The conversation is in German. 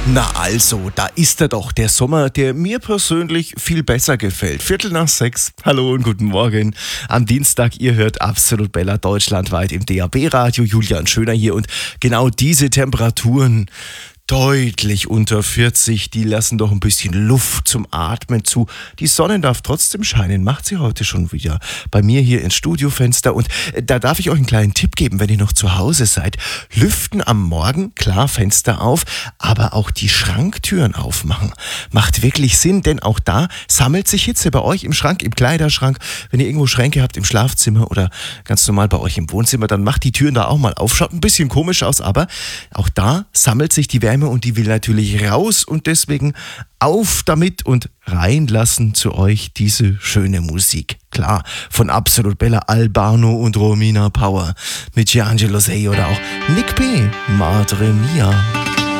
Na also, da ist er doch, der Sommer, der mir persönlich viel besser gefällt. 5:45, hallo und guten Morgen. Am Dienstag, ihr hört Absolut Bella deutschlandweit im DAB-Radio. Julian Schöner hier und genau diese Temperaturen, deutlich unter 40, die lassen doch ein bisschen Luft zum Atmen zu. Die Sonne darf trotzdem scheinen, macht sie heute schon wieder bei mir hier ins Studiofenster. Und da darf ich euch einen kleinen Tipp geben, wenn ihr noch zu Hause seid. Lüften am Morgen, klar, Fenster auf, aber auch die Schranktüren aufmachen. Macht wirklich Sinn, denn auch da sammelt sich Hitze bei euch im Schrank, im Kleiderschrank. Wenn ihr irgendwo Schränke habt im Schlafzimmer oder ganz normal bei euch im Wohnzimmer, dann macht die Türen da auch mal auf. Schaut ein bisschen komisch aus, aber auch da sammelt sich die Wärme und die will natürlich raus und deswegen auf damit und reinlassen zu euch diese schöne Musik. Klar, von Absolut Bella, Albano und Romina Power mit Giangelo Sei oder auch Nick P. Madre Mia.